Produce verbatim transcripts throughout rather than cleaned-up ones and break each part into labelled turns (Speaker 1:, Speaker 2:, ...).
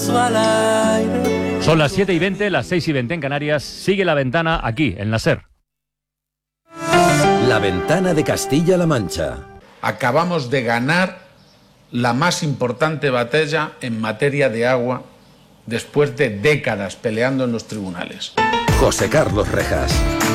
Speaker 1: Son las siete y veinte, las seis y veinte en Canarias. Sigue La Ventana aquí, en la SER.
Speaker 2: La Ventana de Castilla-La Mancha.
Speaker 3: Acabamos de ganar la más importante batalla en materia de agua después de décadas peleando en los tribunales.
Speaker 2: José Carlos Rejas.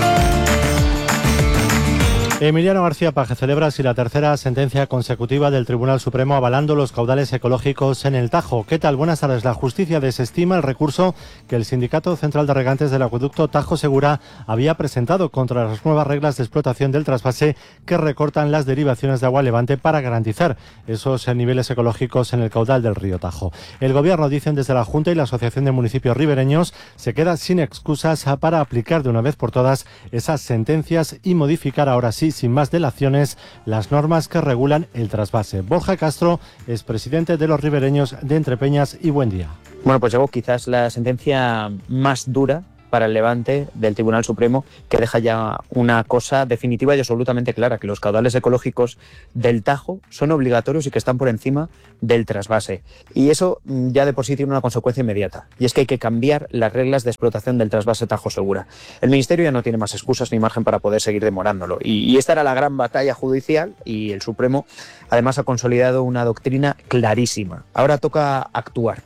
Speaker 4: Emiliano García Paje celebra así la tercera sentencia consecutiva del Tribunal Supremo avalando los caudales ecológicos en el Tajo. ¿Qué tal? Buenas tardes. La justicia desestima el recurso que el Sindicato Central de Regantes del Acueducto Tajo Segura había presentado contra las nuevas reglas de explotación del trasvase que recortan las derivaciones de agua levante para garantizar esos niveles ecológicos en el caudal del río Tajo. El Gobierno, dicen desde la Junta y la Asociación de Municipios Ribereños, se queda sin excusas para aplicar de una vez por todas esas sentencias y modificar ahora sí, sin más delaciones, las normas que regulan el trasvase. Borja Castro es presidente de los ribereños de Entrepeñas y Buen Día.
Speaker 5: Bueno, pues llegó quizás la sentencia más dura para el Levante del Tribunal Supremo, que deja ya una cosa definitiva y absolutamente clara, que los caudales ecológicos del Tajo son obligatorios y que están por encima del trasvase. Y eso ya de por sí tiene una consecuencia inmediata, y es que hay que cambiar las reglas de explotación del trasvase Tajo Segura. El Ministerio ya no tiene más excusas ni margen para poder seguir demorándolo. Y, y esta era la gran batalla judicial, y el Supremo además ha consolidado una doctrina clarísima. Ahora toca actuar.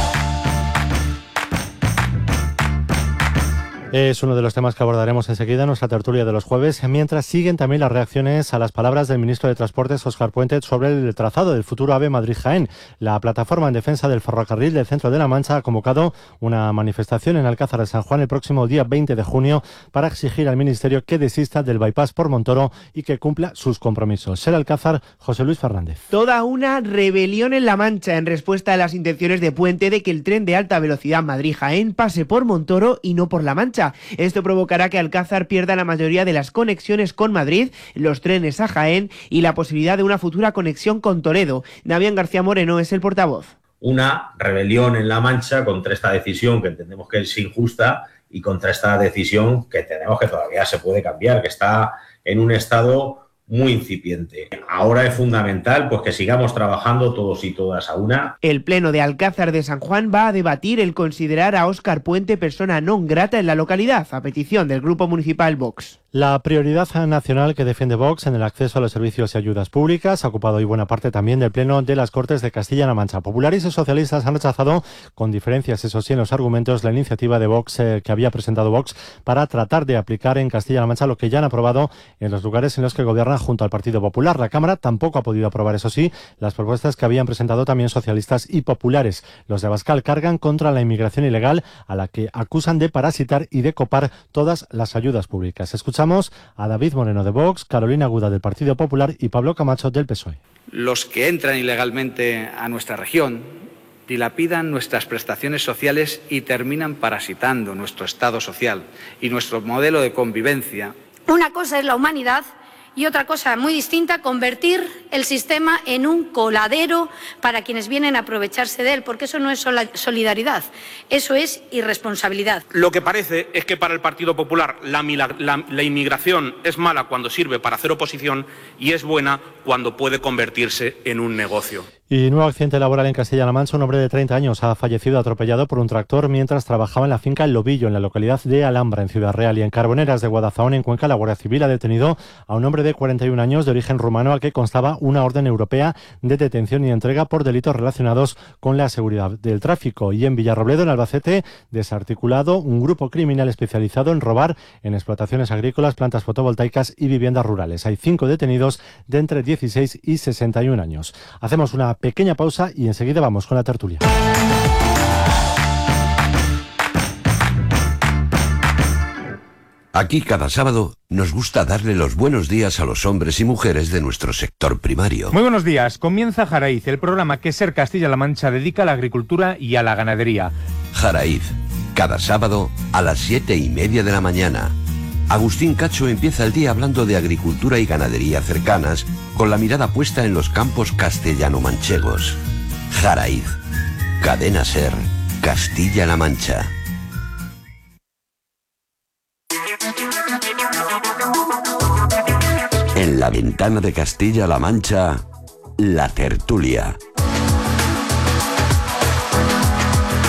Speaker 4: Es uno de los temas que abordaremos enseguida en nuestra tertulia de los jueves, mientras siguen también las reacciones a las palabras del ministro de Transportes, Óscar Puente, sobre el trazado del futuro AVE Madrid-Jaén. La plataforma en defensa del ferrocarril del Centro de la Mancha ha convocado una manifestación en Alcázar de San Juan el próximo día veinte de junio para exigir al Ministerio que desista del bypass por Montoro y que cumpla sus compromisos. Ser Alcázar, José Luis Fernández.
Speaker 6: Toda una rebelión en La Mancha en respuesta a las intenciones de Puente de que el tren de alta velocidad Madrid-Jaén pase por Montoro y no por La Mancha. Esto provocará que Alcázar pierda la mayoría de las conexiones con Madrid, los trenes a Jaén y la posibilidad de una futura conexión con Toledo. Damián García Moreno es el portavoz.
Speaker 7: Una rebelión en La Mancha contra esta decisión que entendemos que es injusta y contra esta decisión que tenemos que todavía se puede cambiar, que está en un estado muy incipiente. Ahora es fundamental pues que sigamos trabajando todos y todas a una.
Speaker 6: El Pleno de Alcázar de San Juan va a debatir el considerar a Óscar Puente persona non grata en la localidad, a petición del Grupo Municipal Vox.
Speaker 4: La prioridad nacional que defiende Vox en el acceso a los servicios y ayudas públicas ha ocupado hoy buena parte también del Pleno de las Cortes de Castilla-La Mancha. Populares y socialistas han rechazado, con diferencias eso sí en los argumentos, la iniciativa de Vox eh, que había presentado Vox para tratar de aplicar en Castilla-La Mancha lo que ya han aprobado en los lugares en los que gobierna junto al Partido Popular. La Cámara tampoco ha podido aprobar, eso sí, las propuestas que habían presentado también socialistas y populares. Los de Abascal cargan contra la inmigración ilegal, a la que acusan de parasitar y de copar todas las ayudas públicas. Escuchamos a David Moreno de Vox, Carolina Aguda del Partido Popular y Pablo Camacho del P S O E.
Speaker 8: Los que entran ilegalmente a nuestra región dilapidan nuestras prestaciones sociales y terminan parasitando nuestro Estado social y nuestro modelo de convivencia.
Speaker 9: Una cosa es la humanidad y otra cosa muy distinta, convertir el sistema en un coladero para quienes vienen a aprovecharse de él, porque eso no es solidaridad, eso es irresponsabilidad.
Speaker 10: Lo que parece es que para el Partido Popular la, la, la inmigración es mala cuando sirve para hacer oposición y es buena cuando puede convertirse en un negocio.
Speaker 4: Y nuevo accidente laboral en Castilla-La Mancha. Un hombre de treinta años ha fallecido atropellado por un tractor mientras trabajaba en la finca El Lobillo, en la localidad de Alhambra, en Ciudad Real. Y en Carboneras de Guadalajara, en Cuenca, la Guardia Civil ha detenido a un hombre de cuarenta y un años de origen rumano al que constaba una orden europea de detención y entrega por delitos relacionados con la seguridad del tráfico. Y en Villarrobledo, en Albacete, desarticulado un grupo criminal especializado en robar en explotaciones agrícolas, plantas fotovoltaicas y viviendas rurales. Hay cinco detenidos de entre dieciséis y sesenta y un años. Hacemos una pequeña pausa y enseguida vamos con la tertulia.
Speaker 2: Aquí cada sábado nos gusta darle los buenos días a los hombres y mujeres de nuestro sector primario.
Speaker 11: Muy buenos días. Comienza Jaraíz, el programa que SER Castilla-La Mancha dedica a la agricultura y a la ganadería.
Speaker 2: Jaraíz, cada sábado a las siete y media de la mañana. Agustín Cacho empieza el día hablando de agricultura y ganadería cercanas, con la mirada puesta en los campos castellano-manchegos. Jaraíz, Cadena SER, Castilla-La Mancha. En la ventana de Castilla-La Mancha, la tertulia.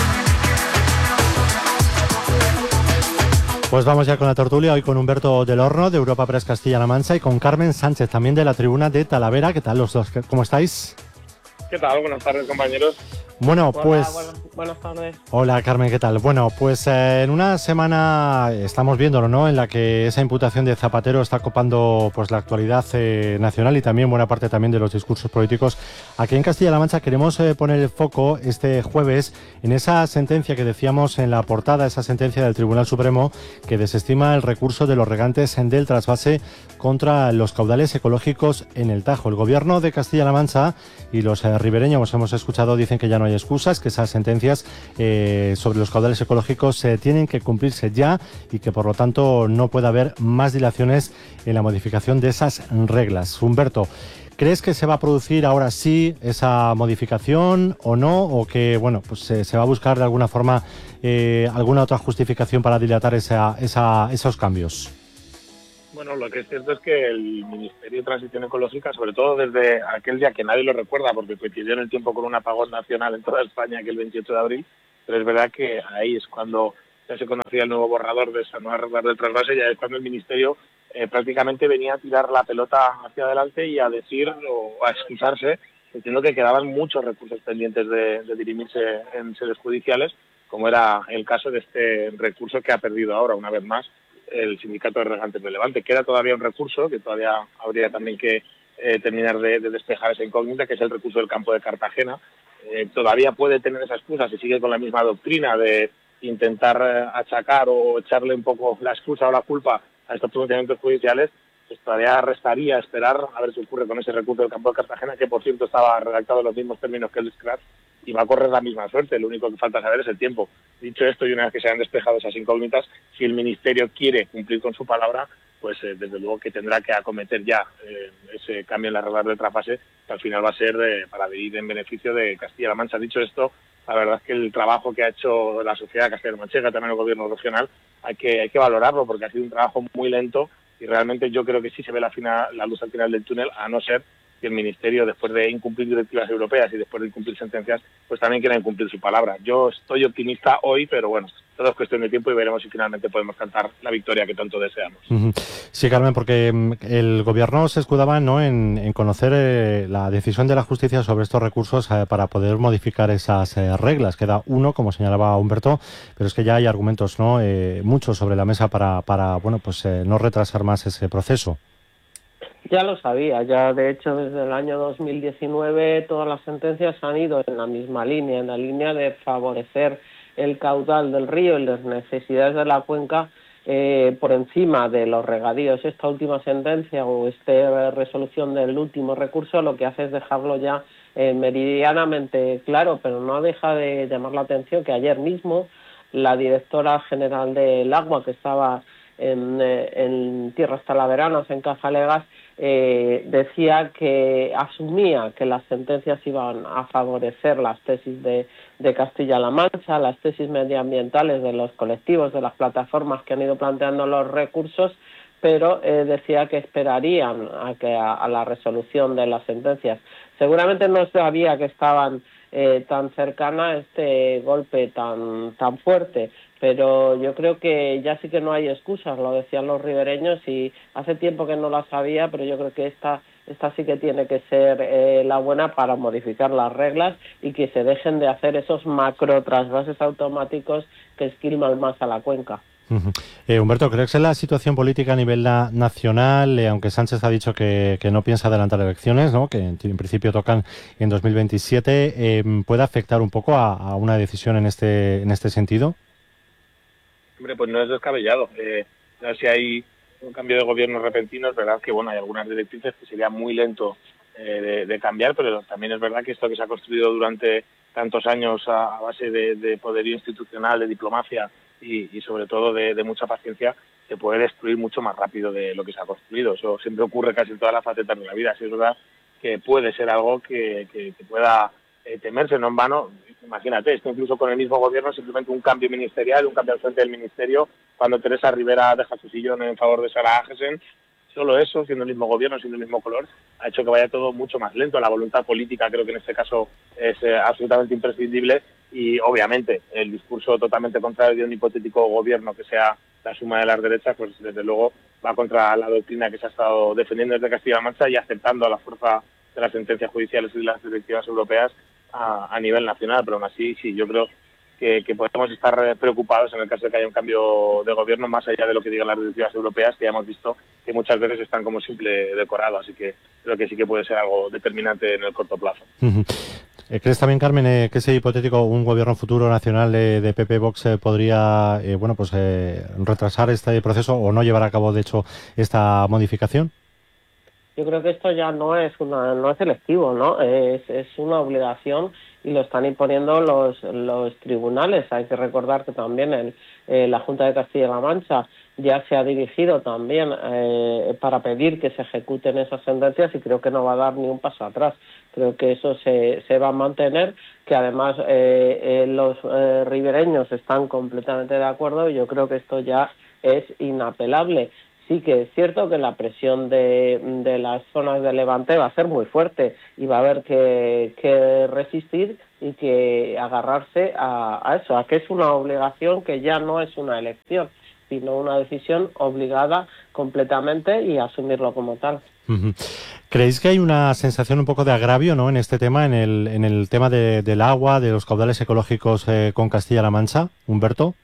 Speaker 4: Pues vamos ya con la tertulia, hoy con Humberto del Horno, de Europa Press Castilla-La Mancha, y con Carmen Sánchez, también de la tribuna de Talavera. ¿Qué tal los dos? ¿Cómo estáis?
Speaker 12: ¿Qué tal? Buenas tardes, compañeros.
Speaker 4: Bueno,
Speaker 12: Hola,
Speaker 4: pues...
Speaker 12: Buenas, buenas tardes.
Speaker 4: Hola, Carmen, ¿qué tal? Bueno, pues eh, en una semana estamos viéndolo, ¿no?, en la que esa imputación de Zapatero está copando pues la actualidad eh, nacional y también buena parte también de los discursos políticos. Aquí en Castilla-La Mancha queremos eh, poner el foco este jueves en esa sentencia que decíamos en la portada, esa sentencia del Tribunal Supremo que desestima el recurso de los regantes del trasvase contra los caudales ecológicos en el Tajo. El Gobierno de Castilla-La Mancha y los eh, ribereños, como hemos escuchado, dicen que ya no hay excusas, que esas sentencias eh, sobre los caudales ecológicos eh, tienen que cumplirse ya y que por lo tanto no puede haber más dilaciones en la modificación de esas reglas. Humberto, ¿crees que se va a producir ahora sí esa modificación o no? ¿O que bueno, pues eh, se va a buscar de alguna forma eh, alguna otra justificación para dilatar esa, esa, esos cambios?
Speaker 12: Bueno, lo que es cierto es que el Ministerio de Transición Ecológica, sobre todo desde aquel día que nadie lo recuerda porque coincidió en el tiempo con un apagón nacional en toda España, que el veintiocho de abril, pero es verdad que ahí es cuando ya se conocía el nuevo borrador de esa nueva regla del trasvase, ya es cuando el Ministerio eh, prácticamente venía a tirar la pelota hacia adelante y a decir o a excusarse, diciendo que quedaban muchos recursos pendientes de, de dirimirse en sedes judiciales, como era el caso de este recurso que ha perdido ahora, una vez más, el sindicato de regantes de Levante. Queda todavía un recurso que todavía habría también que eh, terminar de, de despejar esa incógnita, que es el recurso del campo de Cartagena. Eh, todavía puede tener esa excusa si sigue con la misma doctrina de intentar eh, achacar o echarle un poco la excusa o la culpa a estos pronunciamientos judiciales. Pues todavía restaría esperar a ver qué ocurre con ese recurso del campo de Cartagena, que por cierto estaba redactado en los mismos términos que el Scratch, y va a correr la misma suerte. Lo único que falta saber es el tiempo. Dicho esto, y una vez que se hayan despejado esas incógnitas, si el Ministerio quiere cumplir con su palabra, pues eh, desde luego que tendrá que acometer ya eh, ese cambio en la regla de trasvase, que al final va a ser eh, para ir en beneficio de Castilla-La Mancha. Dicho esto, la verdad es que el trabajo que ha hecho la sociedad castellano-manchega, también el gobierno regional, hay que, hay que valorarlo, porque ha sido un trabajo muy lento y realmente yo creo que sí se ve la, final, la luz al final del túnel, a no ser que el Ministerio, después de incumplir directivas europeas y después de incumplir sentencias, pues también quiera incumplir su palabra. Yo estoy optimista hoy, pero bueno, todo es cuestión de tiempo y veremos si finalmente podemos cantar la victoria que tanto deseamos.
Speaker 4: Sí, Carmen, porque el Gobierno se escudaba, ¿no?, en, en conocer eh, la decisión de la justicia sobre estos recursos eh, para poder modificar esas eh, reglas. Queda uno, como señalaba Humberto, pero es que ya hay argumentos, ¿no?, eh, muchos sobre la mesa para, para bueno, pues eh, no retrasar más ese proceso.
Speaker 13: Ya lo sabía, ya de hecho desde el año dos mil diecinueve todas las sentencias han ido en la misma línea, en la línea de favorecer el caudal del río y las necesidades de la cuenca eh, por encima de los regadíos. Esta última sentencia o esta resolución del último recurso lo que hace es dejarlo ya eh, meridianamente claro, pero no deja de llamar la atención que ayer mismo la directora general del agua, que estaba en, eh, en tierras talaveranas, en Cazalegas, Eh, decía que asumía que las sentencias iban a favorecer las tesis de, de Castilla-La Mancha, las tesis medioambientales de los colectivos, de las plataformas que han ido planteando los recursos, pero eh, decía que esperarían a, que, a, a la resolución de las sentencias. Seguramente no sabía que estaban eh, tan cercana este golpe tan, tan fuerte, pero yo creo que ya sí que no hay excusas, lo decían los ribereños, y hace tiempo que no las sabía, pero yo creo que esta, esta sí que tiene que ser eh, la buena para modificar las reglas y que se dejen de hacer esos macro trasvases automáticos que esquilman más a la cuenca.
Speaker 4: Uh-huh. Eh, Humberto, ¿crees que la situación política a nivel na- nacional, eh, aunque Sánchez ha dicho que, que no piensa adelantar elecciones, ¿no?, que en, en principio tocan en dos mil veintisiete, eh, puede afectar un poco a, a una decisión en este, en este sentido?
Speaker 12: Hombre, pues no es descabellado. Eh, ya si hay un cambio de gobierno repentino, es verdad que bueno, hay algunas directrices que sería muy lento eh, de, de cambiar, pero también es verdad que esto que se ha construido durante tantos años a, a base de, de poderío institucional, de diplomacia y, y sobre todo de, de mucha paciencia, se puede destruir mucho más rápido de lo que se ha construido. Eso siempre ocurre casi en todas las facetas de la vida. Así es verdad que puede ser algo que, que, que pueda eh, temerse, no en vano. Imagínate, esto incluso con el mismo gobierno, simplemente un cambio ministerial, un cambio al frente del ministerio, cuando Teresa Rivera deja su sillón en favor de Sara Agesen, solo eso, siendo el mismo gobierno, siendo el mismo color, ha hecho que vaya todo mucho más lento. La voluntad política creo que en este caso es eh, absolutamente imprescindible y obviamente el discurso totalmente contrario de un hipotético gobierno que sea la suma de las derechas, pues desde luego va contra la doctrina que se ha estado defendiendo desde Castilla-La Mancha y aceptando a la fuerza de las sentencias judiciales y de las directivas europeas a, a nivel nacional. Pero aún así, sí, yo creo que, que podemos estar preocupados en el caso de que haya un cambio de gobierno, más allá de lo que digan las directivas europeas, que ya hemos visto que muchas veces están como simple decorado. Así que creo que sí que puede ser algo determinante en el corto plazo.
Speaker 4: Uh-huh. ¿Crees también, Carmen, eh, que ese hipotético un gobierno futuro nacional eh, de P P Vox eh, podría eh, bueno, pues eh, retrasar este proceso o no llevar a cabo, de hecho, esta modificación?
Speaker 13: Yo creo que esto ya no es una, no es selectivo, ¿no? Es, es una obligación y lo están imponiendo los, los tribunales. Hay que recordar que también el, eh, la Junta de Castilla-La Mancha ya se ha dirigido también eh, para pedir que se ejecuten esas sentencias y creo que no va a dar ni un paso atrás. Creo que eso se, se va a mantener, que además eh, eh, los eh, ribereños están completamente de acuerdo y yo creo que esto ya es inapelable. Sí que es cierto que la presión de, de las zonas de Levante va a ser muy fuerte y va a haber que, que resistir y que agarrarse a, a eso, a que es una obligación que ya no es una elección, sino una decisión obligada completamente y asumirlo como tal.
Speaker 4: Uh-huh. ¿Creéis que hay una sensación un poco de agravio, ¿no?, en este tema, en el, en el tema de, del agua, de los caudales ecológicos eh, con Castilla-La Mancha, Humberto?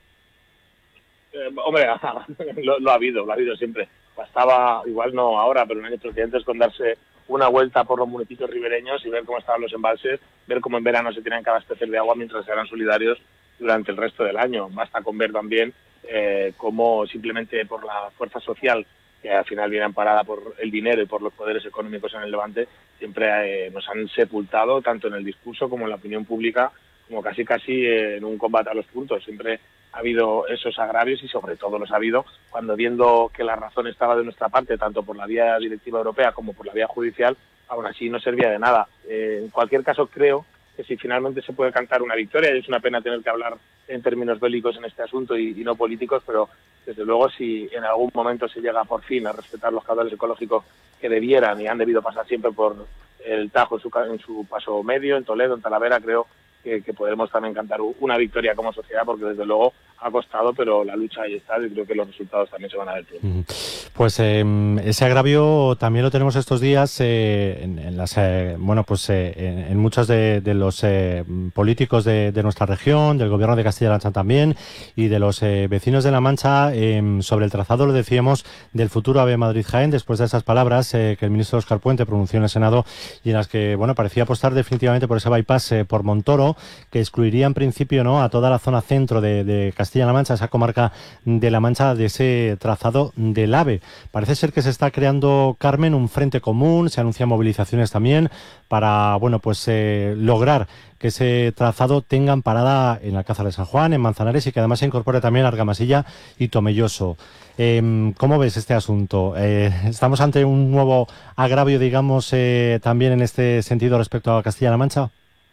Speaker 12: Eh, hombre, lo, lo ha habido, lo ha habido siempre. Bastaba, igual no ahora, pero en años precedentes, con darse una vuelta por los municipios ribereños y ver cómo estaban los embalses, ver cómo en verano se tenían que abastecer de agua mientras eran solidarios durante el resto del año. Basta con ver también eh, cómo simplemente por la fuerza social, que al final viene amparada por el dinero y por los poderes económicos en el Levante, siempre eh, nos han sepultado tanto en el discurso como en la opinión pública, como casi casi eh, en un combate a los puntos. Siempre ha habido esos agravios y sobre todo los ha habido cuando, viendo que la razón estaba de nuestra parte, tanto por la vía directiva europea como por la vía judicial, aún así no servía de nada. Eh, en cualquier caso, creo que si finalmente se puede cantar una victoria, y es una pena tener que hablar en términos bélicos en este asunto y, y no políticos, pero desde luego si en algún momento se llega por fin a respetar los caudales ecológicos que debieran y han debido pasar siempre por el Tajo en su, en su paso medio, en Toledo, en Talavera, creo que, que podremos también cantar una victoria como sociedad, porque desde luego ha costado, pero la lucha ahí está y creo que los resultados también se van a ver pronto.
Speaker 4: Pues eh, ese agravio también lo tenemos estos días eh, en, en las eh, bueno pues eh, en, en muchos de, de los eh, políticos de, de nuestra región, del gobierno de Castilla-La Mancha también y de los eh, vecinos de La Mancha eh, sobre el trazado, lo decíamos, del futuro AVE Madrid-Jaén, después de esas palabras eh, que el ministro Óscar Puente pronunció en el Senado y en las que bueno parecía apostar definitivamente por ese bypass eh, por Montoro, que excluiría en principio no a toda la zona centro de, de Castilla-La Mancha, esa comarca de La Mancha, de ese trazado del AVE. Parece ser que se está creando, Carmen, un frente común, se anuncian movilizaciones también para, bueno, pues eh, lograr que ese trazado tengan parada en Alcázar de San Juan, en Manzanares y que además se incorpore también Argamasilla y Tomelloso. Eh, ¿Cómo ves este asunto? Eh, ¿Estamos ante un nuevo agravio, digamos, eh, también en este sentido respecto a Castilla-La Mancha?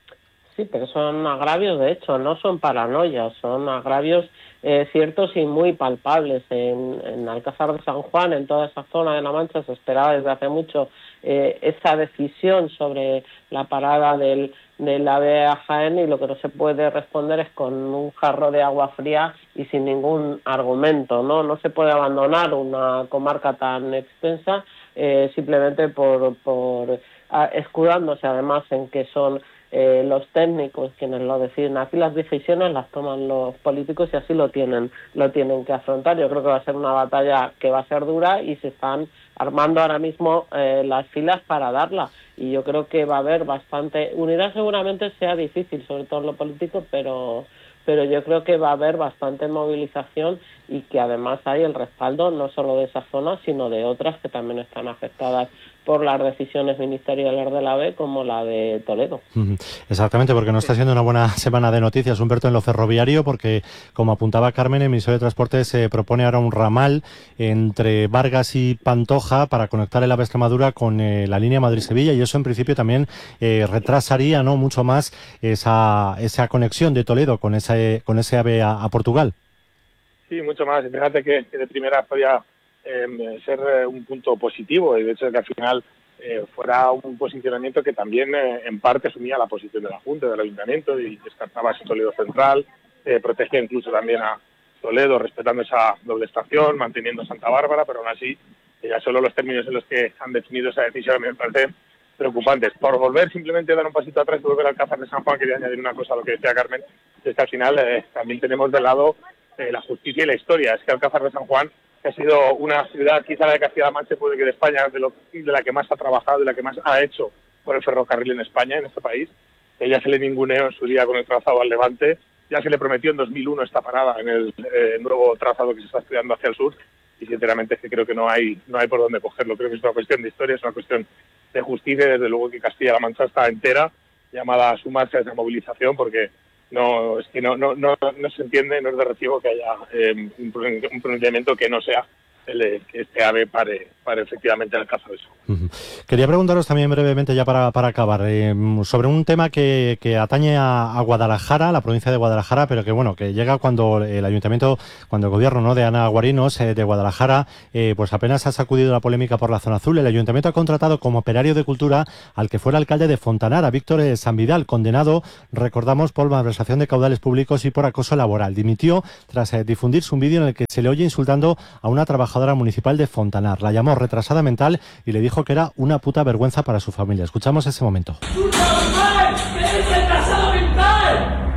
Speaker 13: Sí, pero son agravios, de hecho, no son paranoias, son agravios eh, ciertos y muy palpables. En, en Alcázar de San Juan, en toda esa zona de La Mancha, se esperaba desde hace mucho eh, esa decisión sobre la parada del, del AVE a Jaén, y lo que no se puede responder es con un jarro de agua fría y sin ningún argumento, ¿no? No se puede abandonar una comarca tan extensa eh, simplemente por, por a, escudándose además en que son Eh, los técnicos quienes lo deciden. Aquí las decisiones las toman los políticos y así lo tienen lo tienen que afrontar. Yo creo que va a ser una batalla que va a ser dura y se están armando ahora mismo eh, las filas para darla, y yo creo que va a haber bastante unidad. Seguramente sea difícil, sobre todo en lo político, pero pero yo creo que va a haber bastante movilización y que además hay el respaldo no solo de esa zona, sino de otras que también están afectadas por las decisiones ministeriales del AVE, como la de Toledo.
Speaker 4: Exactamente, porque no está siendo una buena semana de noticias, Humberto, en lo ferroviario, porque, como apuntaba Carmen, el Ministerio de Transportes se propone ahora un ramal entre Vargas y Pantoja para conectar el AVE Extremadura con eh, la línea Madrid-Sevilla, y eso en principio también eh, retrasaría no mucho más esa esa conexión de Toledo con ese, con ese AVE a, a Portugal.
Speaker 12: Sí, mucho más. Fíjate que, que de primera podía eh, ser eh, un punto positivo, y de hecho que al final eh, fuera un posicionamiento que también eh, en parte asumía la posición de la Junta, del Ayuntamiento, y descartaba ese Toledo central, eh, protegía incluso también a Toledo, respetando esa doble estación, manteniendo Santa Bárbara, pero aún así ya solo los términos en los que han definido esa decisión me parecen preocupantes. Por volver simplemente a dar un pasito atrás y volver al Alcázar de San Juan, quería añadir una cosa a lo que decía Carmen, es que al final eh, también tenemos de lado eh, la justicia y la historia. Es que Alcázar de San Juan, que ha sido una ciudad, quizá la de Castilla-La Mancha, puede que de España, de, lo, de la que más ha trabajado, de la que más ha hecho por el ferrocarril en España, en este país. Ella se le ninguneó en su día con el trazado al Levante, ya se le prometió en dos mil uno esta parada en el eh, nuevo trazado que se está estudiando hacia el sur, y sinceramente es que creo que no hay no hay por dónde cogerlo. Creo que es una cuestión de historia, es una cuestión de justicia, y desde luego que Castilla-La Mancha está entera llamada a sumarse a esa movilización, porque no es que no no no, no se entiende, no es de recibo que haya eh, un, un pronunciamiento que no sea el que este AVE pare, pare efectivamente en el caso de eso.
Speaker 4: Uh-huh. Quería preguntaros también brevemente, ya para, para acabar, eh, sobre un tema que, que atañe a, a Guadalajara, la provincia de Guadalajara, pero que bueno, que llega cuando el ayuntamiento, cuando el gobierno, ¿no?, de Ana Guarinos, eh, de Guadalajara, eh, pues apenas ha sacudido la polémica por la zona azul. El ayuntamiento ha contratado como operario de cultura al que fuera alcalde de Fontanara, Víctor eh, San Vidal, condenado, recordamos, por malversación de caudales públicos y por acoso laboral. Dimitió tras eh, difundirse un vídeo en el que se le oye insultando a una trabajadora municipal de Fontanar. La llamó retrasada mental y le dijo que era una puta vergüenza para su familia. Escuchamos ese momento.
Speaker 14: ¡Eres retrasada mental!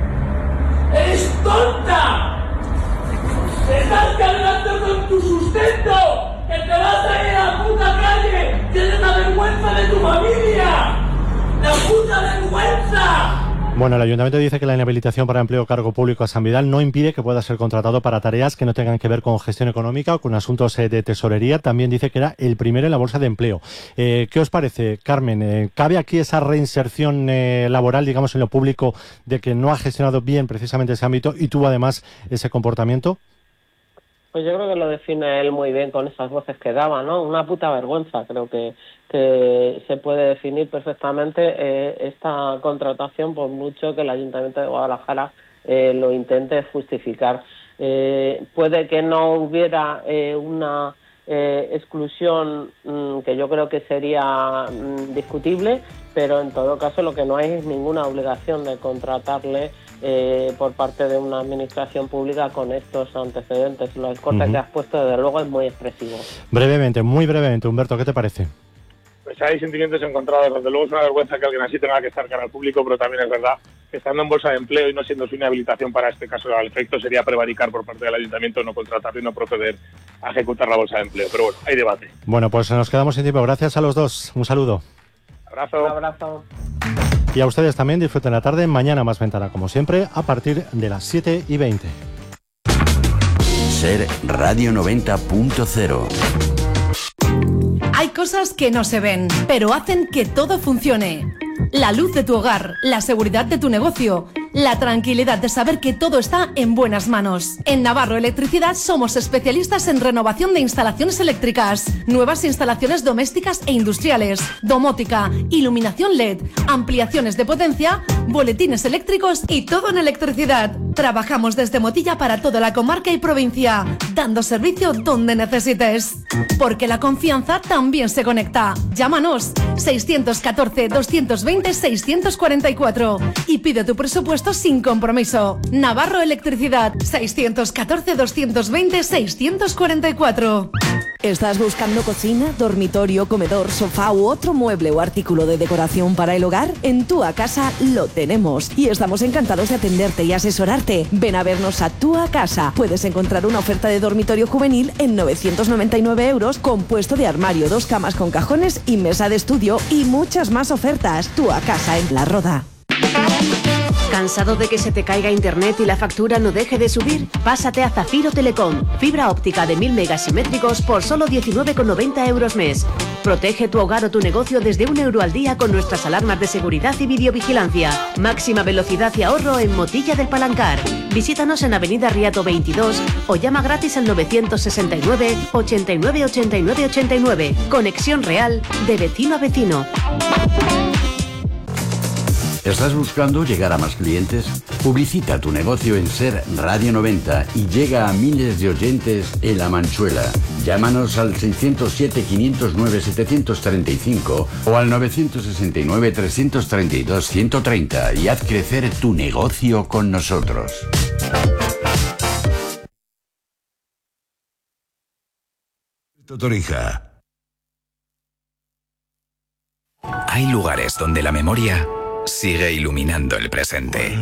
Speaker 14: ¡Eres tonta! ¡Te estás cargando con tu sustento! ¡Que te vas a ir a la puta calle! ¡Tienes la vergüenza de tu familia! ¡La puta vergüenza!
Speaker 4: Bueno, el ayuntamiento dice que la inhabilitación para empleo cargo público a San Vidal no impide que pueda ser contratado para tareas que no tengan que ver con gestión económica o con asuntos eh, de tesorería. También dice que era el primero en la bolsa de empleo. Eh, ¿Qué os parece, Carmen? Eh, ¿Cabe aquí esa reinserción eh, laboral, digamos, en lo público, de que no ha gestionado bien precisamente ese ámbito y tuvo además ese comportamiento?
Speaker 13: Pues yo creo que lo define él muy bien con esas voces que daba, ¿no? Una puta vergüenza, creo que, que se puede definir perfectamente eh, esta contratación, por mucho que el Ayuntamiento de Guadalajara eh, lo intente justificar. Eh, puede que no hubiera eh, una eh, exclusión mmm, que yo creo que sería mmm, discutible, pero en todo caso lo que no hay es ninguna obligación de contratarle Eh, por parte de una administración pública con estos antecedentes. El corte uh-huh. que has puesto, desde luego, es muy expresivo.
Speaker 4: Brevemente, muy brevemente, Humberto, ¿qué te parece?
Speaker 12: Pues hay sentimientos encontrados. Desde luego es una vergüenza que alguien así tenga que estar cara al público, pero también es verdad que estando en bolsa de empleo y no siendo su inhabilitación para este caso al efecto, sería prevaricar por parte del ayuntamiento no contratar y no proceder a ejecutar la bolsa de empleo. Pero bueno, hay debate.
Speaker 4: Bueno, pues nos quedamos sin tiempo. Gracias a los dos. Un saludo.
Speaker 12: Abrazo.
Speaker 13: Un abrazo.
Speaker 4: Y a ustedes también, disfruten la tarde. Mañana más ventana, como siempre, a partir de las siete y veinte.
Speaker 2: Ser Radio noventa punto cero.
Speaker 15: Hay cosas que no se ven, pero hacen que todo funcione. La luz de tu hogar, la seguridad de tu negocio, la tranquilidad de saber que todo está en buenas manos. En Navarro Electricidad somos especialistas en renovación de instalaciones eléctricas, nuevas instalaciones domésticas e industriales, domótica, iluminación L E D, ampliaciones de potencia, boletines eléctricos y todo en electricidad. Trabajamos desde Motilla para toda la comarca y provincia, dando servicio donde necesites. Porque la confianza también se conecta. Llámanos seiscientos catorce, doscientos veinte, seiscientos cuarenta y cuatro y pide tu presupuesto sin compromiso. Navarro Electricidad, seiscientos catorce, doscientos veinte, seiscientos cuarenta y cuatro.
Speaker 16: ¿Estás buscando cocina, dormitorio, comedor, sofá u otro mueble o artículo de decoración para el hogar? En Tua Casa lo tenemos y estamos encantados de atenderte y asesorarte. Ven a vernos a Tua Casa. Puedes encontrar una oferta de dormitorio juvenil en novecientos noventa y nueve euros, compuesto de armario, dos camas con cajones y mesa de estudio y muchas más ofertas. Tua Casa en La Roda.
Speaker 17: ¿Cansado de que se te caiga internet y la factura no deje de subir? Pásate a Zafiro Telecom. Fibra óptica de mil megas simétricos por solo diecinueve con noventa euros mes. Protege tu hogar o tu negocio desde un euro al día con nuestras alarmas de seguridad y videovigilancia. Máxima velocidad y ahorro en Motilla del Palancar. Visítanos en Avenida Riato veintidós o llama gratis al novecientos sesenta y nueve, ochenta y nueve, ochenta y nueve, ochenta y nueve. Conexión real de vecino a vecino.
Speaker 18: ¿Estás buscando llegar a más clientes? Publicita tu negocio en Ser Radio noventa y llega a miles de oyentes en La Manchuela. Llámanos al seiscientos siete, quinientos nueve, setecientos treinta y cinco o al novecientos sesenta y nueve, trescientos treinta y dos, ciento treinta y haz crecer tu negocio con nosotros.
Speaker 19: Torija. Hay lugares donde la memoria sigue iluminando el presente.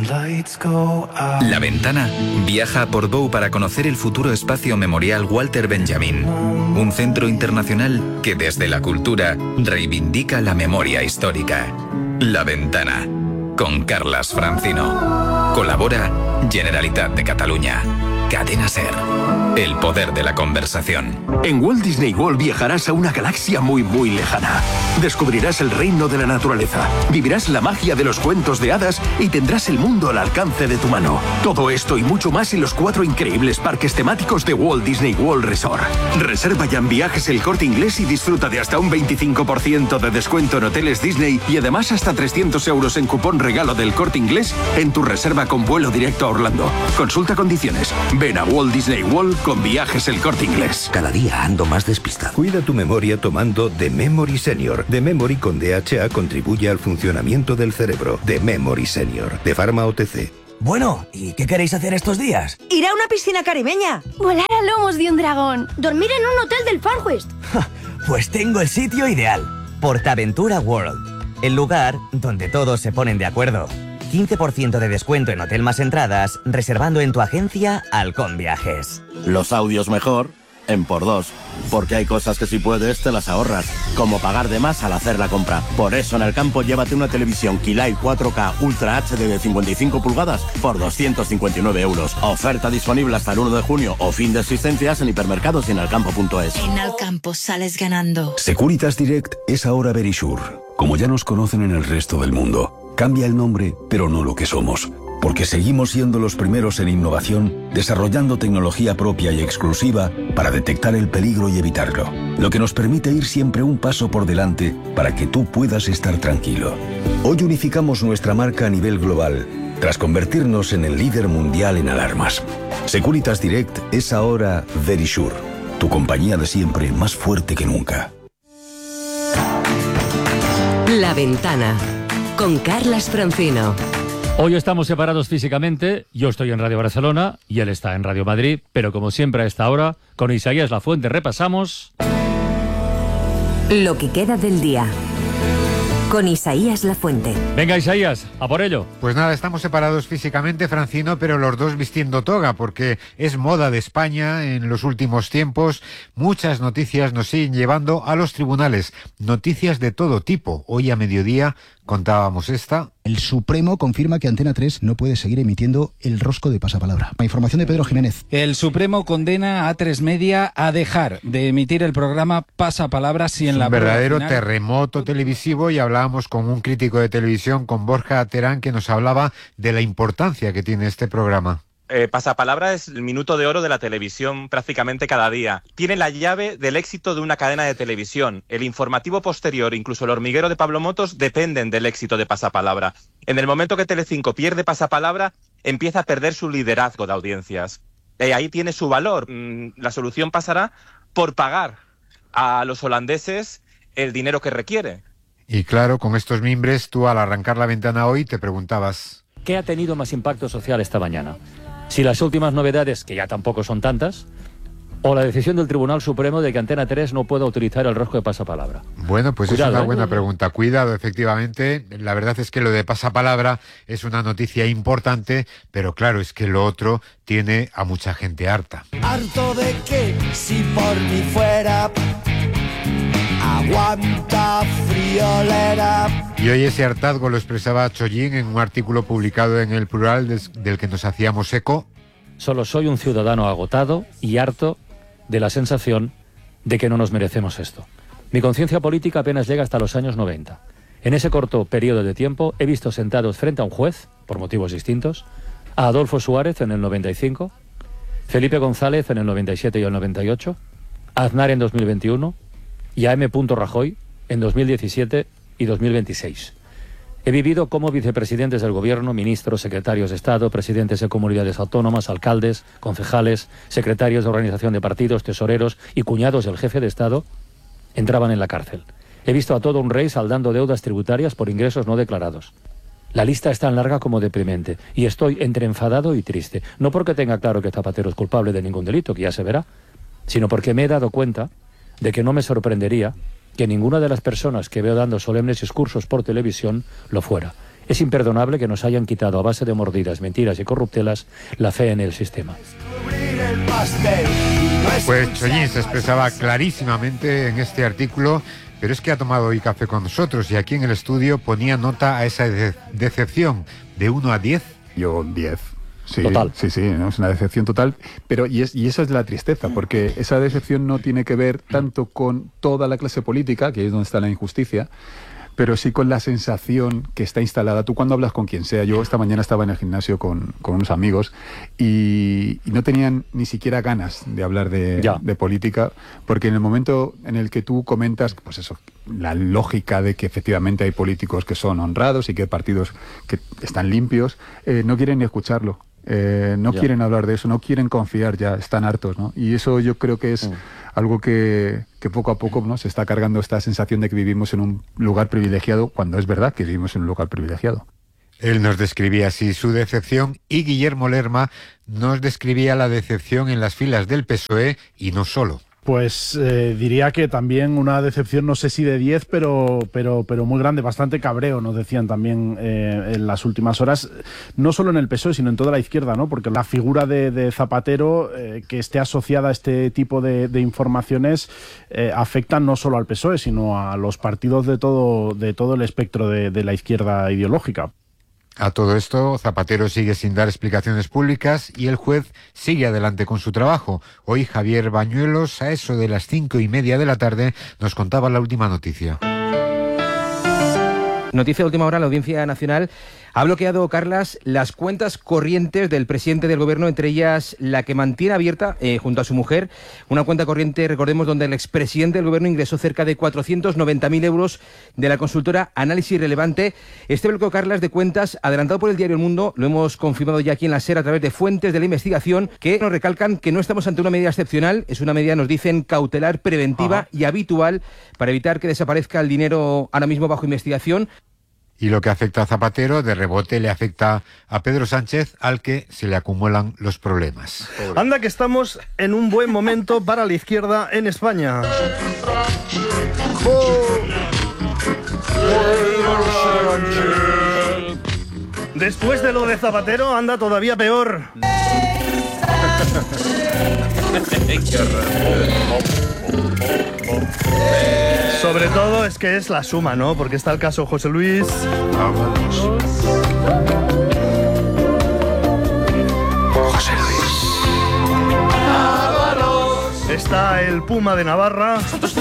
Speaker 19: La Ventana viaja a Portbou para conocer el futuro espacio memorial Walter Benjamin, un centro internacional que desde la cultura reivindica la memoria histórica. La Ventana, con Carlas Francino. Colabora Generalitat de Cataluña. Cadena SER. El poder de la conversación.
Speaker 20: En Walt Disney World viajarás a una galaxia muy muy lejana. Descubrirás el reino de la naturaleza, vivirás la magia de los cuentos de hadas y tendrás el mundo al alcance de tu mano. Todo esto y mucho más en los cuatro increíbles parques temáticos de Walt Disney World Resort. Reserva ya en Viajes El Corte Inglés y disfruta de hasta un veinticinco por ciento de descuento en hoteles Disney y además hasta trescientos euros en cupón regalo del Corte Inglés en tu reserva con vuelo directo a Orlando. Consulta condiciones. Ven a Walt Disney World con Viajes El Corte Inglés.
Speaker 21: Cada día ando más despistado. Cuida tu memoria tomando The Memory Senior. The Memory con D H A contribuye al funcionamiento del cerebro. The Memory Senior, de Pharma O T C.
Speaker 22: Bueno, ¿y qué queréis hacer estos días?
Speaker 23: Ir a una piscina caribeña. Volar a lomos de un dragón. Dormir en un hotel del Far West.
Speaker 22: Pues tengo el sitio ideal. PortAventura World. El lugar donde todos se ponen de acuerdo. quince por ciento de descuento en hotel más entradas, reservando en tu agencia Halcón Viajes.
Speaker 24: Los audios mejor en por dos, porque hay cosas que si puedes te las ahorras, como pagar de más al hacer la compra. Por eso en el campo llévate una televisión Kilai cuatro K Ultra H D de cincuenta y cinco pulgadas por doscientos cincuenta y nueve euros. Oferta disponible hasta el uno de junio o fin de existencias en hipermercados y en alcampo punto es.
Speaker 25: En Alcampo sales ganando.
Speaker 19: Securitas Direct es ahora Verisure, como ya nos conocen en el resto del mundo. Cambia el nombre, pero no lo que somos, porque seguimos siendo los primeros en innovación, desarrollando tecnología propia y exclusiva para detectar el peligro y evitarlo, lo que nos permite ir siempre un paso por delante para que tú puedas estar tranquilo. Hoy unificamos nuestra marca a nivel global, tras convertirnos en el líder mundial en alarmas. Securitas Direct es ahora Verisure, tu compañía de siempre más fuerte que nunca.
Speaker 26: La Ventana, con Carlas Francino.
Speaker 1: Hoy estamos separados físicamente, yo estoy en Radio Barcelona y él está en Radio Madrid, pero como siempre a esta hora, con Isaías Lafuente repasamos...
Speaker 26: Lo que queda del día, con Isaías Lafuente.
Speaker 1: Venga, Isaías, a por ello.
Speaker 11: Pues nada, estamos separados físicamente, Francino, pero los dos vistiendo toga, porque es moda de España en los últimos tiempos. Muchas noticias nos siguen llevando a los tribunales, noticias de todo tipo. Hoy a mediodía contábamos esta.
Speaker 27: El Supremo confirma que Antena tres no puede seguir emitiendo el rosco de pasapalabra. La información de Pedro Jiménez.
Speaker 28: El Supremo condena a A tres Media a dejar de emitir el programa Pasapalabra si en la...
Speaker 11: Un verdadero
Speaker 28: final...
Speaker 11: terremoto televisivo, y hablábamos con un crítico de televisión, con Borja Terán, que nos hablaba de la importancia que tiene este programa.
Speaker 29: Eh, Pasapalabra es el minuto de oro de la televisión prácticamente cada día. Tiene la llave del éxito de una cadena de televisión. El informativo posterior, incluso El hormiguero de Pablo Motos, dependen del éxito de Pasapalabra. En el momento que Telecinco pierde Pasapalabra, empieza a perder su liderazgo de audiencias. Y ahí tiene su valor. La solución pasará por pagar a los holandeses el dinero que requiere.
Speaker 11: Y claro, con estos mimbres, tú al arrancar La Ventana hoy te preguntabas...
Speaker 1: ¿Qué ha tenido más impacto social esta mañana? Si las últimas novedades, que ya tampoco son tantas, o la decisión del Tribunal Supremo de que Antena tres no pueda utilizar el rosco de pasapalabra.
Speaker 11: Bueno, pues
Speaker 1: Cuidado,
Speaker 11: es una
Speaker 1: ¿eh?
Speaker 11: buena pregunta. Cuidado, efectivamente. La verdad es que lo de pasapalabra es una noticia importante, pero claro, es que lo otro tiene a mucha gente harta.
Speaker 30: Harto de que, si por mí fuera, aguanta friolera.
Speaker 11: Y hoy ese hartazgo lo expresaba Chollín en un artículo publicado en El Plural del, del que nos hacíamos eco.
Speaker 1: Solo soy un ciudadano agotado y harto de la sensación de que no nos merecemos esto. Mi conciencia política apenas llega hasta los años noventa. En ese corto periodo de tiempo he visto sentados frente a un juez, por motivos distintos, a Adolfo Suárez en el noventa y cinco, Felipe González en el noventa y siete y el noventa y ocho, a Aznar en dos mil veintiuno y a M. Rajoy en dos mil diecisiete y dos mil veintiséis. He vivido como vicepresidentes del gobierno, ministros, secretarios de Estado, presidentes de comunidades autónomas, alcaldes, concejales, secretarios de organización de partidos, tesoreros y cuñados del jefe de Estado entraban en la cárcel. He visto a todo un rey saldando deudas tributarias por ingresos no declarados. La lista es tan larga como deprimente y estoy entre enfadado y triste. No porque tenga claro que Zapatero es culpable de ningún delito, que ya se verá, sino porque me he dado cuenta de que no me sorprendería que ninguna de las personas que veo dando solemnes discursos por televisión lo fuera. Es imperdonable que nos hayan quitado a base de mordidas, mentiras y corruptelas la fe en el sistema.
Speaker 11: Pues Chollín se expresaba clarísimamente en este artículo, pero es que ha tomado hoy café con nosotros y aquí en el estudio ponía nota a esa de decepción de uno a diez.
Speaker 3: Yo diez. Sí,
Speaker 1: total.
Speaker 3: Sí, sí, ¿no? Es una decepción total, pero y, es, y esa es la tristeza, porque esa decepción no tiene que ver tanto con toda la clase política, que es donde está la injusticia, pero sí con la sensación que está instalada. Tú cuando hablas con quien sea, yo esta mañana estaba en el gimnasio con, con unos amigos y, y no tenían ni siquiera ganas de hablar de, de política, porque en el momento en el que tú comentas, pues eso, la lógica de que efectivamente hay políticos que son honrados y que hay partidos que están limpios, eh, no quieren ni escucharlo. Eh, no ya. quieren hablar de eso, no quieren confiar ya, están hartos, ¿no? Y eso yo creo que es mm. algo que, que poco a poco, ¿no?, se está cargando esta sensación de que vivimos en un lugar privilegiado, cuando es verdad que vivimos en un lugar privilegiado.
Speaker 11: Él nos describía así su decepción y Guillermo Lerma nos describía la decepción en las filas del P S O E y no solo.
Speaker 5: Pues eh, diría que también una decepción, no sé si de diez, pero, pero, pero muy grande, bastante cabreo, nos decían también eh, en las últimas horas, no solo en el P S O E, sino en toda la izquierda, ¿no? Porque la figura de, de Zapatero, eh, que esté asociada a este tipo de, de informaciones, eh, afecta no solo al P S O E, sino a los partidos de todo, de todo el espectro de, de la izquierda ideológica.
Speaker 11: A todo esto, Zapatero sigue sin dar explicaciones públicas y el juez sigue adelante con su trabajo. Hoy Javier Bañuelos, a eso de las cinco y media de la tarde, nos contaba la última noticia.
Speaker 6: Noticia de última hora, la Audiencia Nacional ha bloqueado, Carlas, las cuentas corrientes del presidente del gobierno, entre ellas la que mantiene abierta, eh, junto a su mujer, una cuenta corriente, recordemos, donde el expresidente del gobierno ingresó cerca de cuatrocientos noventa mil euros de la consultora Análisis Relevante. Este bloqueo, Carlas, de cuentas, adelantado por el diario El Mundo, lo hemos confirmado ya aquí en la SER a través de fuentes de la investigación, que nos recalcan que no estamos ante una medida excepcional, es una medida, nos dicen, cautelar, preventiva Ajá. y habitual para evitar que desaparezca el dinero ahora mismo bajo investigación.
Speaker 11: Y lo que afecta a Zapatero, de rebote le afecta a Pedro Sánchez, al que se le acumulan los problemas.
Speaker 7: Anda que estamos en un buen momento para la izquierda en España. Oh. Después de lo de Zapatero, anda todavía peor. Sobre todo es que es la suma, ¿no? Porque está el caso José Luis. Vámonos. José Luis. Vámonos. Está el Puma de Navarra.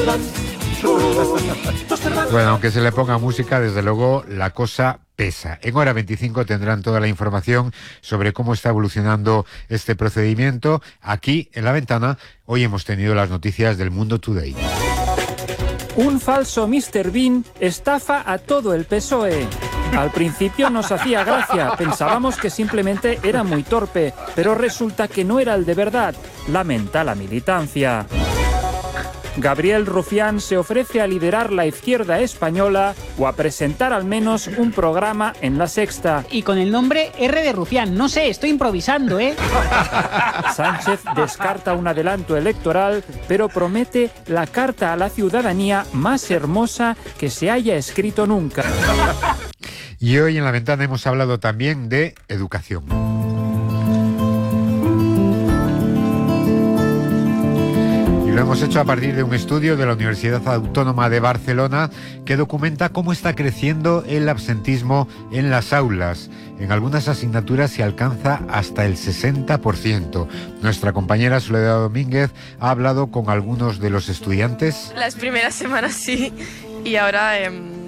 Speaker 11: Bueno, aunque se le ponga música, desde luego la cosa pesa. En hora veinticinco tendrán toda la información sobre cómo está evolucionando este procedimiento. Aquí, en La Ventana, hoy hemos tenido las noticias del Mundo Today.
Speaker 8: Un falso míster Bean estafa a todo el P S O E. Al principio nos hacía gracia, pensábamos que simplemente era muy torpe, pero resulta que no era el de verdad, lamenta la militancia. Gabriel Rufián se ofrece a liderar la izquierda española o a presentar al menos un programa en La Sexta.
Speaker 9: Y con el nombre R de Rufián, no sé, estoy improvisando, ¿eh?
Speaker 8: Sánchez descarta un adelanto electoral, pero promete la carta a la ciudadanía más hermosa que se haya escrito nunca.
Speaker 11: Y hoy en La Ventana hemos hablado también de educación. Lo hemos hecho a partir de un estudio de la Universidad Autónoma de Barcelona que documenta cómo está creciendo el absentismo en las aulas. En algunas asignaturas se alcanza hasta el sesenta por ciento. Nuestra compañera Soledad Domínguez ha hablado con algunos de los estudiantes.
Speaker 10: Las primeras semanas sí, y ahora eh,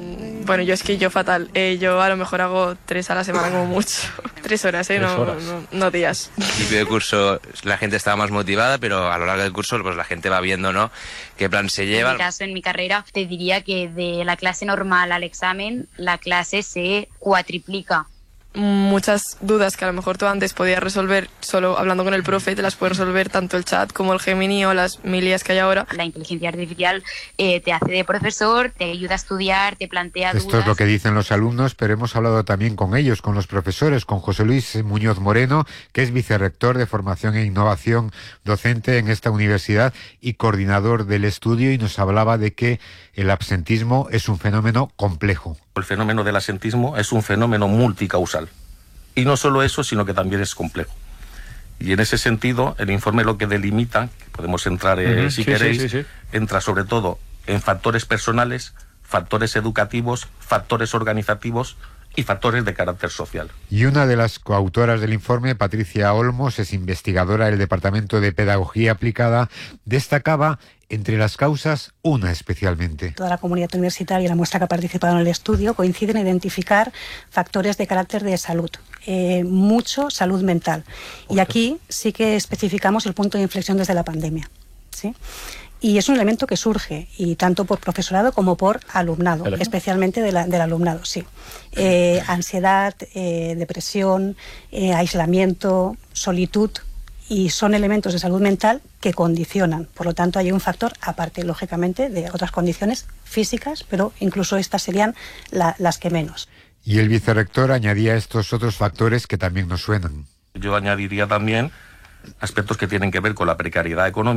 Speaker 2: Bueno, yo es que yo fatal. Eh, yo a lo mejor hago tres a la semana como mucho. Tres horas, ¿eh?
Speaker 1: Tres
Speaker 2: no,
Speaker 1: horas.
Speaker 2: No, no días.
Speaker 4: Al principio del curso la gente estaba más motivada, pero a lo largo del curso pues la gente va viendo, ¿no?, qué plan se lleva.
Speaker 10: En mi caso, en mi carrera, te diría que de la clase normal al examen, la clase se cuatriplica.
Speaker 2: Muchas dudas que a lo mejor tú antes podías resolver solo hablando con el profe, te las puede resolver tanto el chat como el Gemini o las milias que hay ahora.
Speaker 10: La inteligencia artificial eh, te hace de profesor, te ayuda a estudiar, te plantea dudas.
Speaker 11: Esto es lo que dicen los alumnos, pero hemos hablado también con ellos, con los profesores, con José Luis Muñoz Moreno, que es vicerrector de Formación e Innovación Docente en esta universidad y coordinador del estudio, y nos hablaba de que el absentismo es un fenómeno complejo.
Speaker 12: El fenómeno del absentismo es un fenómeno multicausal. Y no solo eso, sino que también es complejo. Y en ese sentido, el informe lo que delimita, que podemos entrar eh,
Speaker 1: Uh-huh.
Speaker 12: si
Speaker 1: Sí,
Speaker 12: queréis,
Speaker 1: sí, sí, sí.
Speaker 12: entra sobre todo en factores personales, factores educativos, factores organizativos y factores de carácter social.
Speaker 11: Y una de las coautoras del informe, Patricia Olmos, es investigadora del Departamento de Pedagogía Aplicada, destacaba entre las causas una especialmente.
Speaker 13: Toda la comunidad universitaria y la muestra que ha participado en el estudio coinciden en identificar factores de carácter de salud, eh, mucho salud mental. Y aquí sí que especificamos el punto de inflexión desde la pandemia, ¿sí? Y es un elemento que surge, y tanto por profesorado como por alumnado,
Speaker 1: ¿El?
Speaker 13: especialmente de la, del alumnado, sí. Eh, ansiedad, eh, depresión, eh, aislamiento, solitud, y son elementos de salud mental que condicionan. Por lo tanto, hay un factor, aparte, lógicamente, de otras condiciones físicas, pero incluso estas serían la, las que menos.
Speaker 11: Y el vicerrector añadía estos otros factores que también nos suenan.
Speaker 12: Yo añadiría también aspectos que tienen que ver con la precariedad económica.